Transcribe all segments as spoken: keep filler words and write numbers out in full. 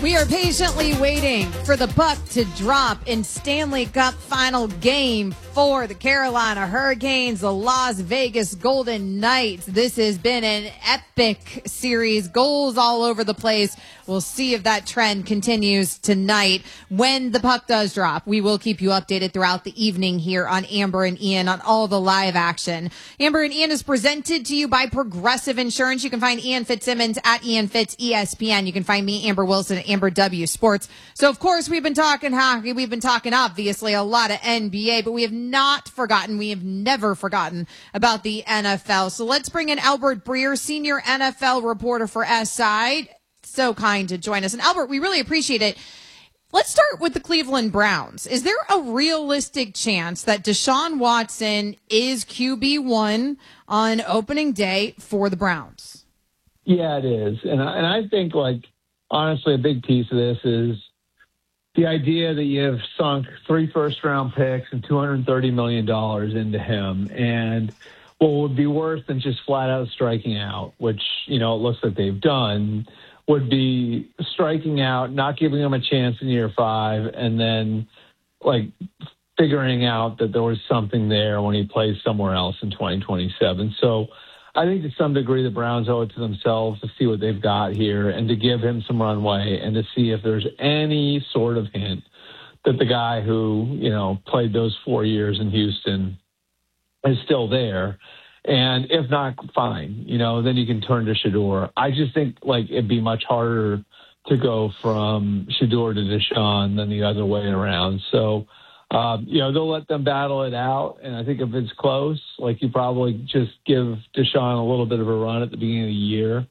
We are patiently waiting for the puck to drop in Stanley Cup final game for the Carolina Hurricanes, the Las Vegas Golden Knights. This has been an epic series, goals all over the place. We'll see if that trend continues tonight. When the puck does drop, we will keep you updated throughout the evening here on Amber and Ian on all the live action. Amber and Ian is presented to you by Progressive Insurance. You can find Ian Fitzsimmons at Ian Fitz E S P N. You can find me, Amber Wilson, at Amber W Sports. So, of course, we've been talking hockey. We've been talking, obviously, a lot of N B A, but we have not forgotten, we have never forgotten about the N F L. So let's bring in Albert Breer, senior N F L reporter for S I. So kind to join us. And Albert, we really appreciate it. Let's start with the Cleveland Browns. Is there a realistic chance that Deshaun Watson is Q B one on opening day for the Browns? Yeah, it is. And I, and I think, like, honestly, a big piece of this is the idea that you have sunk three first-round picks and two hundred thirty million dollars into him. And what would be worse than just flat-out striking out, which, you know, it looks like they've done, would be striking out, not giving him a chance in year five, and then, like, figuring out that there was something there when he plays somewhere else in twenty twenty-seven. So I think to some degree the Browns owe it to themselves to see what they've got here and to give him some runway and to see if there's any sort of hint that the guy who, you know, played those four years in Houston is still there. And if not, fine, you know, then you can turn to Shedeur. I just think, like, it'd be much harder to go from Shedeur to Deshaun than the other way around. So, um, you know, they'll let them battle it out. And I think if it's close, like, you probably just give Deshaun a little bit of a run at the beginning of the year.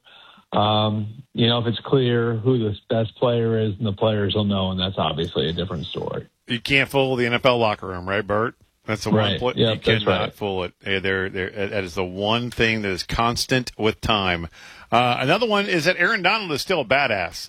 Um, you know, if it's clear who the best player is, and the players will know, and that's obviously a different story. You can't fool the N F L locker room, right, Bert? That's the right. one. Pl- yep, you cannot right. fool it. Hey, they're, they're, that is the one thing that is constant with time. Uh, another one is that Aaron Donald is still a badass.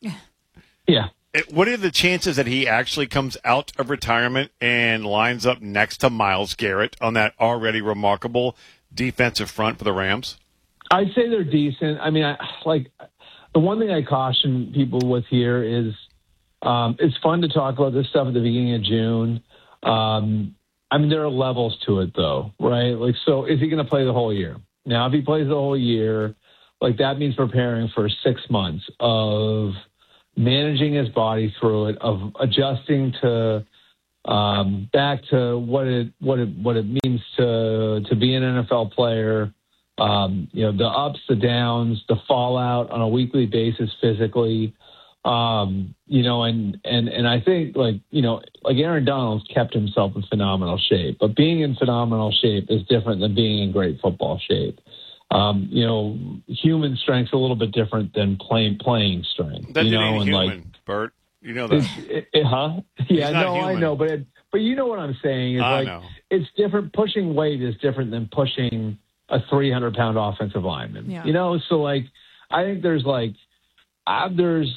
Yeah. It, what are the chances that he actually comes out of retirement and lines up next to Myles Garrett on that already remarkable defensive front for the Rams? I'd say they're decent. I mean, I, like, the one thing I caution people with here is um, it's fun to talk about this stuff at the beginning of June. Um, I mean, there are levels to it, though, right? Like, so is he going to play the whole year? Now, if he plays the whole year, like, that means preparing for six months of managing his body through it, of adjusting to um, back to what it what it what it means to to be an N F L player. Um, you know, the ups, the downs, the fallout on a weekly basis physically. Um, you know, and, and, and I think, like, you know, like Aaron Donald's kept himself in phenomenal shape, but being in phenomenal shape is different than being in great football shape. Um, you know, human strength's a little bit different than playing, playing strength. That you know, ain't and human, like, Bert. You know that. It, it, huh? Yeah, no, human. I know, but, it, but you know what I'm saying is, I like, know. It's different. Pushing weight is different than pushing a three hundred pound offensive lineman, yeah. you know? So, like, I think there's, like, uh, there's,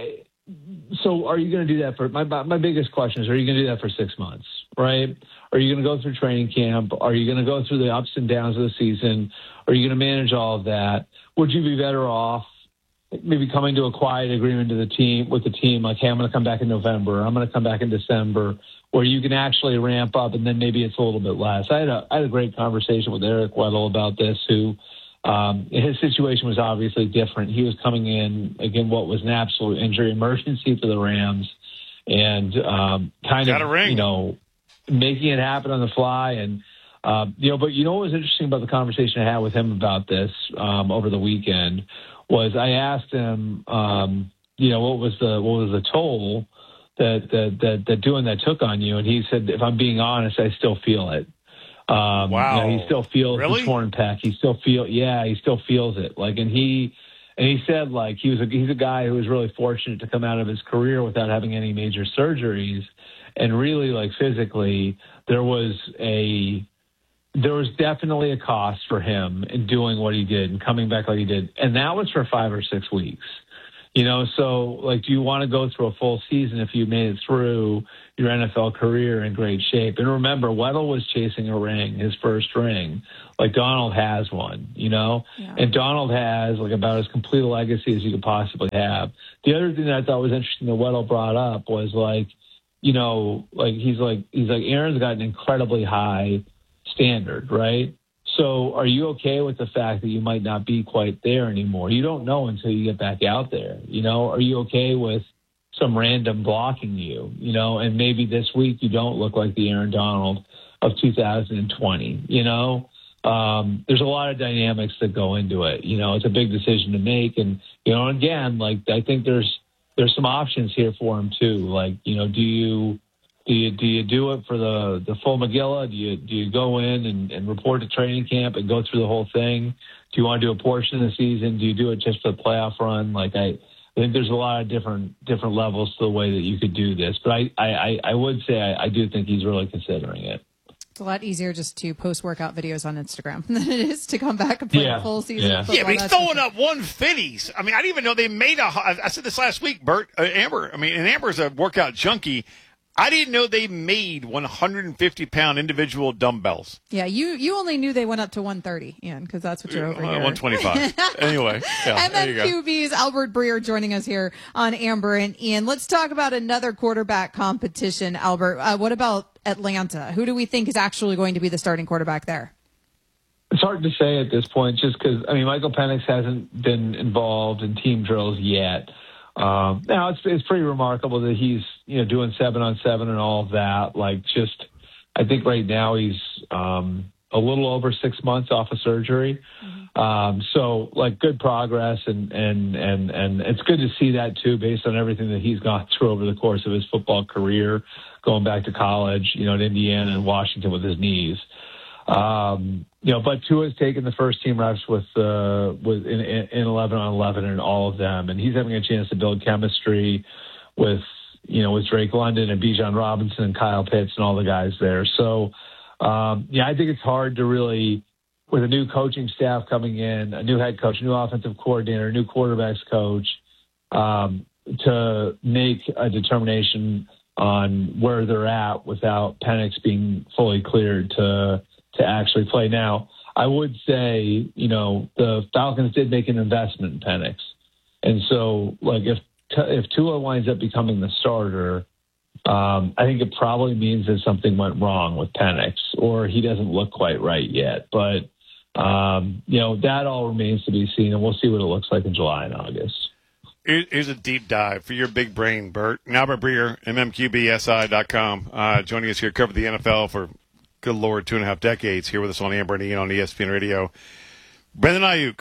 so are you going to do that for, my my biggest question is, are you going to do that for six months, right? Are you going to go through training camp? Are you going to go through the ups and downs of the season? Are you going to manage all of that? Would you be better off maybe coming to a quiet agreement to the team with the team, like, hey, I'm going to come back in November, I'm going to come back in December, where you can actually ramp up and then maybe it's a little bit less. I had a, I had a great conversation with Eric Weddle about this, who um, his situation was obviously different. He was coming in, again, what was an absolute injury emergency for the Rams, and um, kind Got of, a ring. you know, making it happen on the fly. And, uh, you know, but you know what was interesting about the conversation I had with him about this um, over the weekend was I asked him, um, you know, what was the what was the toll that, that that that doing that took on you? And he said, if I'm being honest, I still feel it. Um, wow. You know, he still feels really? the torn pec. He still feel, yeah, he still feels it. Like, and he and he said, like, he was a, he's a guy who was really fortunate to come out of his career without having any major surgeries, and really, like, physically, there was a there was definitely a cost for him in doing what he did and coming back like he did. And that was for five or six weeks. You know, so like, do you want to go through a full season if you made it through your N F L career in great shape? And remember, Weddle was chasing a ring, his first ring, like Donald has one, you know, yeah. And Donald has like about as complete a legacy as you could possibly have. The other thing that I thought was interesting that Weddle brought up was like, you know, like he's like, he's like, Aaron's got an incredibly high standard, right? So are you okay with the fact that you might not be quite there anymore? You don't know until you get back out there. You know, are you okay with some random blocking you, you know, and maybe this week you don't look like the Aaron Donald of two thousand twenty, you know? Um, there's a lot of dynamics that go into it. You know, it's a big decision to make. And, you know, again, like, I think there's, there's some options here for him too. Like, you know, do you, Do you do you do it for the, the full McGilla? Do you do you go in and, and report to training camp and go through the whole thing? Do you want to do a portion of the season? Do you do it just for the playoff run? Like I, I think there's a lot of different different levels to the way that you could do this. But I I, I would say I, I do think he's really considering it. It's a lot easier just to post workout videos on Instagram than it is to come back and play yeah. a full season. Yeah, of football. yeah, but he's That's throwing up one fifties. I mean, I didn't even know they made a. I said this last week, Bert, uh, Amber. I mean, and Amber's a workout junkie. I didn't know they made one hundred fifty pound individual dumbbells. Yeah, you you only knew they went up to one thirty, Ian, because that's what you're over uh, here. one twenty-five. Anyway, yeah, M M Q B's Albert Breer joining us here on Amber and Ian. Let's talk about another quarterback competition, Albert. Uh, what about Atlanta? Who do we think is actually going to be the starting quarterback there? It's hard to say at this point, just because, I mean, Michael Penix hasn't been involved in team drills yet. Um, now it's it's pretty remarkable that he's, you know, doing seven on seven and all of that. Like, just, I think right now he's um, a little over six months off of surgery. Mm-hmm. Um, so like good progress, and, and, and, and it's good to see that too, based on everything that he's gone through over the course of his football career, going back to college, you know, at Indiana and Washington with his knees. Um, you know, but Tua's taken the first team reps with, uh, with in, in eleven on eleven and all of them. And he's having a chance to build chemistry with, you know, with Drake London and Bijan Robinson and Kyle Pitts and all the guys there. So, um, yeah, I think it's hard to really, with a new coaching staff coming in, a new head coach, new offensive coordinator, new quarterbacks coach, um, to make a determination on where they're at without Penix being fully cleared to, to actually play. Now, I would say, you know, the Falcons did make an investment in Penix. And so, like, if if Tua winds up becoming the starter, um, I think it probably means that something went wrong with Penix, or he doesn't look quite right yet. But, um, you know, that all remains to be seen, and we'll see what it looks like in July and August. Here's a deep dive for your big brain, Bert. Albert Breer, M M Q B S I dot com, uh, joining us here, covered the N F L for, good Lord, two and a half decades, here with us on Amber and Ian on E S P N Radio. Brandon Ayuk.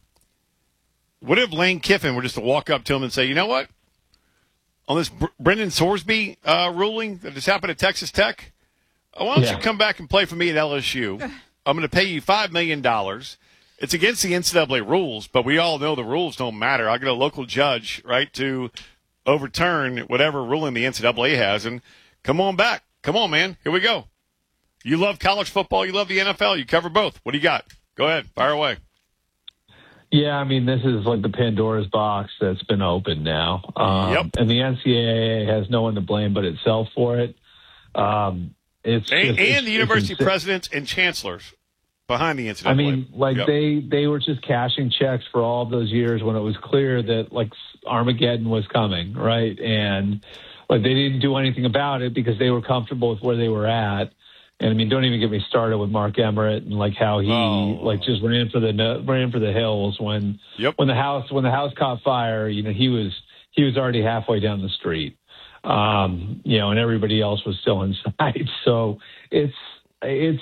What if Lane Kiffin were just to walk up to him and say, you know what? On this Br- Brendan Sorsby uh, ruling that just happened at Texas Tech, uh, why don't yeah. you come back and play for me at L S U? I'm going to pay you five million dollars. It's against the N C double A rules, but we all know the rules don't matter. I'll get a local judge, right, to overturn whatever ruling the N C double A has, and come on back. Come on, man. Here we go. You love college football. You love the N F L. You cover both. What do you got? Go ahead. Fire away. Yeah, I mean, this is like the Pandora's box that's been opened now. Um, yep. And the N C double A has no one to blame but itself for it. Um, it's And, just, and it's, the university it's presidents and chancellors behind the N C double A. I mean, like yep. they, they were just cashing checks for all of those years when it was clear that like Armageddon was coming, right? And like they didn't do anything about it because they were comfortable with where they were at. And I mean, don't even get me started with Mark Emmert and like how he oh. like just ran for the ran for the hills when yep. when the house when the house caught fire. You know, he was he was already halfway down the street. Um, you know, and everybody else was still inside. So it's it's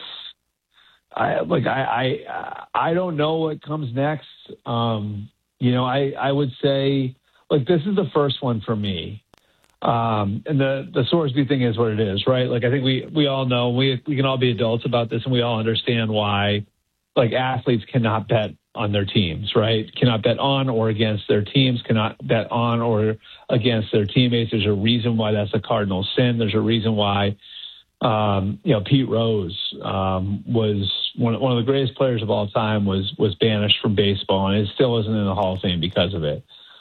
I like I I I don't know what comes next. Um, you know, I I would say like this is the first one for me. Um, and the, the Sorsby thing is what it is, right? Like, I think we, we all know, we, we can all be adults about this, and we all understand why, like, athletes cannot bet on their teams, right? Cannot bet on or against their teams, cannot bet on or against their teammates. There's a reason why that's a cardinal sin. There's a reason why, um, you know, Pete Rose um, was one, one of the greatest players of all time, was, was banished from baseball, and it still isn't in the Hall of Fame because of it.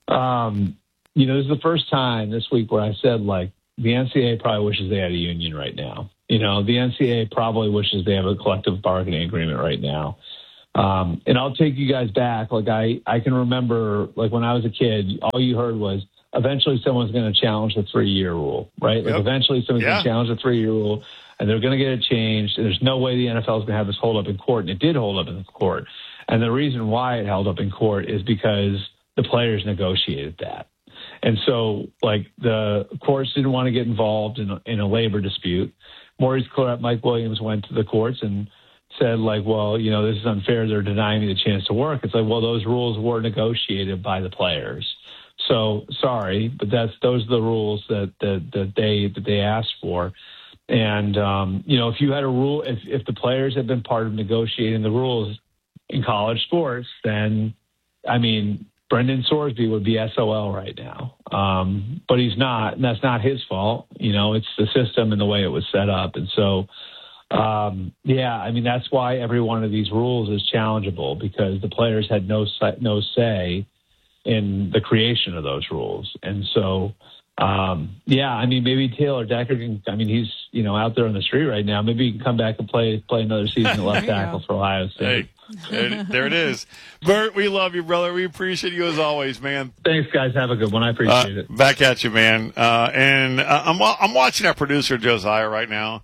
um, you know, this is the first time this week where I said, like, the N C double A probably wishes they had a union right now. You know, the N C double A probably wishes they have a collective bargaining agreement right now. Um, and I'll take you guys back. Like, I, I can remember, like, when I was a kid, all you heard was eventually someone's going to challenge the three-year rule, right? Like, yep. eventually someone's yeah. going to challenge the three-year rule, and they're going to get it changed. And there's no way the N F L is going to have this hold up in court. And it did hold up in court. And the reason why it held up in court is because the players negotiated that. And so, like, the courts didn't want to get involved in a, in a labor dispute. Maurice Clarett, Mike Williams went to the courts and said, like, well, you know, this is unfair. They're denying me the chance to work. It's like, well, those rules were negotiated by the players. So sorry, but that's those are the rules that that, that they that they asked for. And um, you know, if you had a rule, if if the players had been part of negotiating the rules in college sports, then I mean, Brendan Sorsby would be S O L right now. Um, but he's not, and that's not his fault. You know, it's the system and the way it was set up. And so, um, yeah, I mean, that's why every one of these rules is challengeable, because the players had no no say in the creation of those rules. And so, um, yeah, I mean, maybe Taylor Decker can, I mean, he's, you know, out there on the street right now. Maybe he can come back and play play another season at left tackle for Ohio State. Hey. There, there it is. Bert, we love you, brother. We appreciate you as always, man. Thanks, guys. Have a good one. I appreciate uh, it. Back at you, man. Uh, and uh, I'm I'm watching our producer, Josiah, right now.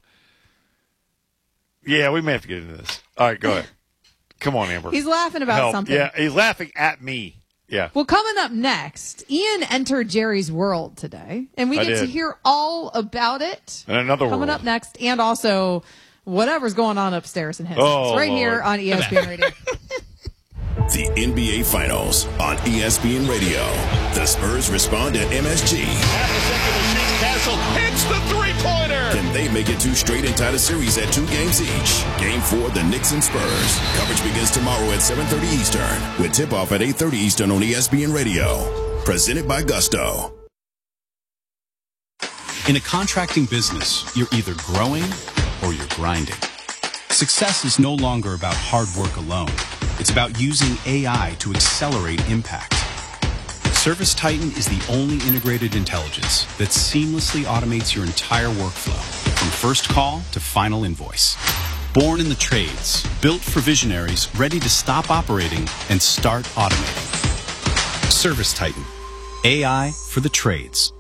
Yeah, we may have to get into this. All right, go ahead. Come on, Amber. He's laughing about Help. something. Yeah, he's laughing at me. Yeah. Well, coming up next, Ian entered Jerry's world today, and we I get did. to hear all about it. And another coming world. up next, and also whatever's going on upstairs in his oh, house, right Lord. here on E S P N Radio. The N B A Finals on E S P N Radio. The Spurs respond to M S G. Half a second to shoot. Castle hits the three-pointer. Can they make it two straight and tie the series at two games each? Game four, the Knicks and Spurs. Coverage begins tomorrow at seven thirty Eastern, with tip-off at eight thirty Eastern on E S P N Radio. Presented by Gusto. In a contracting business, you're either growing or you're grinding. Success is no longer about hard work alone. It's about using A I to accelerate impact. ServiceTitan is the only integrated intelligence that seamlessly automates your entire workflow, from first call to final invoice. Born in the trades, built for visionaries ready to stop operating and start automating. ServiceTitan, A I for the trades.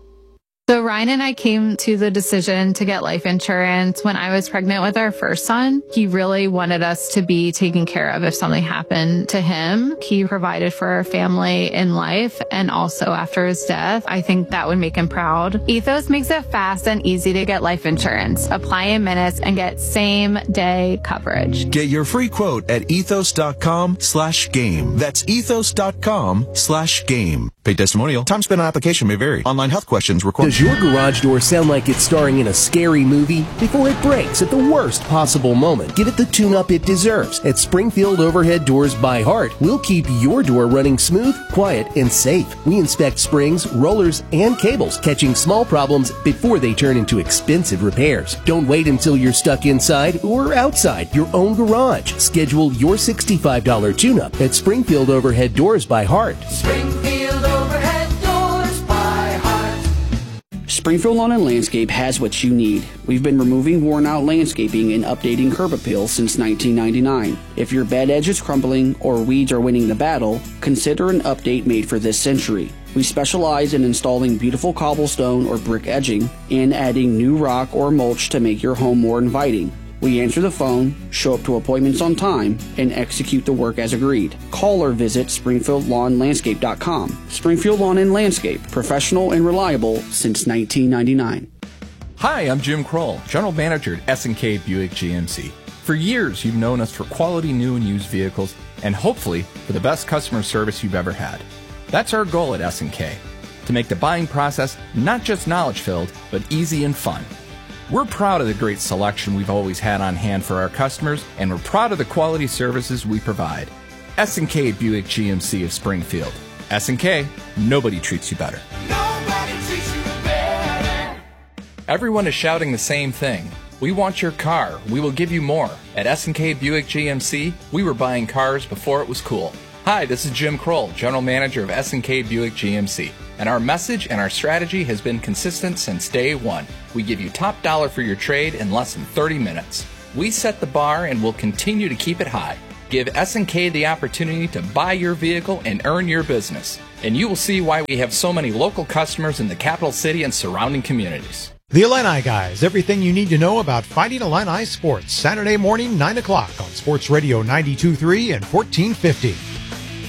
So Ryan and I came to the decision to get life insurance when I was pregnant with our first son. He really wanted us to be taken care of if something happened to him. He provided for our family in life and also after his death. I think that would make him proud. Ethos makes it fast and easy to get life insurance. Apply in minutes and get same day coverage. Get your free quote at ethos.com slash game. That's ethos.com slash game. Paid testimonial. Time spent on application may vary. Online health questions required. Does your garage door sound like it's starring in a scary movie? Before it breaks at the worst possible moment, give it the tune-up it deserves. At Springfield Overhead Doors by Heart, we'll keep your door running smooth, quiet, and safe. We inspect springs, rollers, and cables, catching small problems before they turn into expensive repairs. Don't wait until you're stuck inside or outside your own garage. Schedule your sixty-five dollars tune-up at Springfield Overhead Doors by Heart. Springfield Overhead Doors by Heart. Springfield Lawn and Landscape has what you need. We've been removing worn-out landscaping and updating curb appeal since nineteen ninety-nine. If your bed edge is crumbling or weeds are winning the battle, consider an update made for this century. We specialize in installing beautiful cobblestone or brick edging and adding new rock or mulch to make your home more inviting. We answer the phone, show up to appointments on time, and execute the work as agreed. Call or visit springfield lawn landscape dot com. Springfield Lawn and Landscape, professional and reliable since nineteen ninety-nine. Hi, I'm Jim Kroll, General Manager at S and K Buick G M C. For years, you've known us for quality new and used vehicles, and hopefully for the best customer service you've ever had. That's our goal at S and K, to make the buying process not just knowledge-filled, but easy and fun. We're proud of the great selection we've always had on hand for our customers, and we're proud of the quality services we provide. S and K Buick G M C of Springfield. S and K, nobody treats you better. Nobody treats you better. Everyone is shouting the same thing. We want your car. We will give you more. At S and K Buick G M C, we were buying cars before it was cool. Hi, this is Jim Kroll, General Manager of S and K Buick G M C. And our message and our strategy has been consistent since day one. We give you top dollar for your trade in less than thirty minutes. We set the bar and will continue to keep it high. Give S and K the opportunity to buy your vehicle and earn your business. And you will see why we have so many local customers in the capital city and surrounding communities. The Illini Guys, everything you need to know about Fighting Illini sports. Saturday morning, nine o'clock on Sports Radio ninety-two point three and fourteen fifty.